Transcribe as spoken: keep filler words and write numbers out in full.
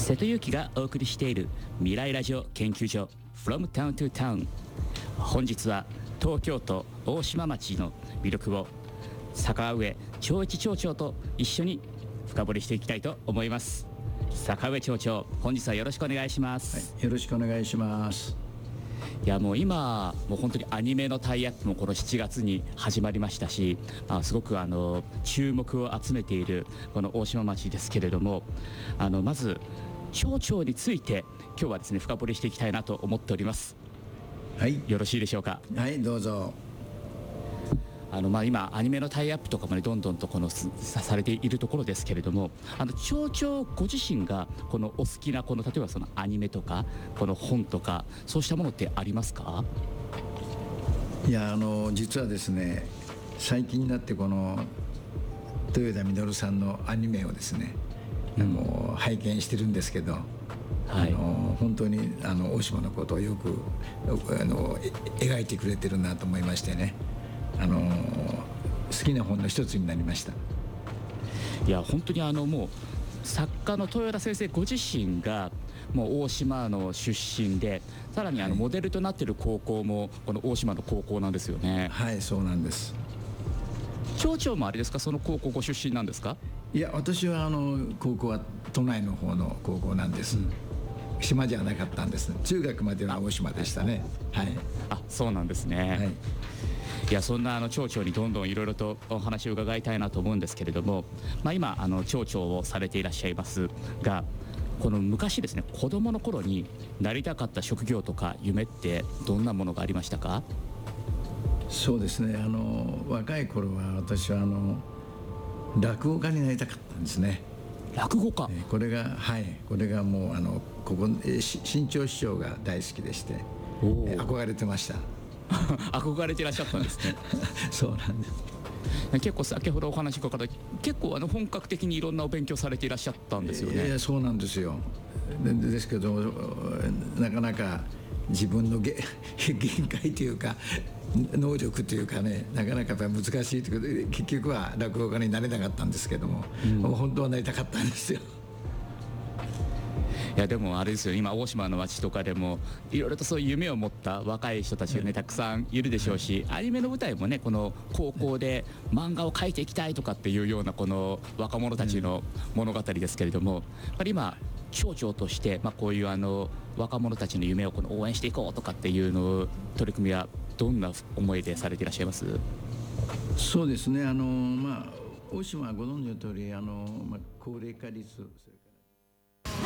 瀬戸裕樹がお送りしている未来ラジオ研究所 From Town to Town。 本日は東京都大島町の魅力を坂上長一町長と一緒に深掘りしていきたいと思います。坂上町長、本日はよろしくお願いします。 はい、よろしくお願いします。 いやもう今もう本当にアニメのタイアップもこのしちがつに始まりましたし、あすごくあの注目を集めているこの大島町ですけれども、あのまず町長について今日はですね深掘りしていきたいなと思っております。 はい、 よろしいでしょうか。 はい、どうぞ。 あのまあ今アニメのタイアップとかもねどんどんとこのさされているところですけれども、あの町長ご自身がこのお好きなこの例えばそのアニメとかこの本とかそうしたものってありますか？ いやあの実はですね、最近になってこの豊田稔さんのアニメをですね、うん、あの拝見してるんですけど、はい、あの本当にあの大島のことをよくあの描いてくれてるなと思いましてね、あの好きな本の一つになりました。 いや本当にあのもう作家の豊田先生ご自身がもう大島の出身で、さらにあのモデルとなっている高校もこの大島の高校なんですよね。 はい、そうなんです。 町長もあれですか、その高校ご出身なんですか？ いや私はあの高校は都内の方の高校なんです、うん、島じゃなかったんです。中学までは大島でしたね。はい、 あそうなんですね。はい、いやそんなあの町長にどんどんいろいろとお話を伺いたいなと思うんですけれども、まあ、今あの町長をされていらっしゃいますが、この昔ですね子どもの頃になりたかった職業とか夢ってどんなものがありましたか？ そうですね、あの若い頃は私はあの落語家になりたかったんですね。 落語家、 えこれがはいこれがもうあのここえ新潮師匠が大好きでしてえ憧れてました。 憧れていらっしゃったんですね。 そうなんです。 結構先ほどお話伺った結構あの本格的にいろんなお勉強されていらっしゃったんですよね。 いやそうなんですよ。でですけどなかなか自分の限界というか能力というかね、なかなかやっぱり難しいということで結局は落語家になれなかったんですけども、うん、本当はなりたかったんですよ。 いやでもあれですよ、今大島の町とかでもいろいろとそういう夢を持った若い人たちがね、たくさんいるでしょうし、アニメの舞台もねこの高校で漫画を描いていきたいとかっていうようなこの若者たちの物語ですけれども、やっぱり今町長として、まあ、こういうあの若者たちの夢をこの応援していこうとかっていうの取り組みはどんな思いでされていらっしゃいます？ そうですね、あのまあ大島はご存知の通りあの、まあ、高齢化率それから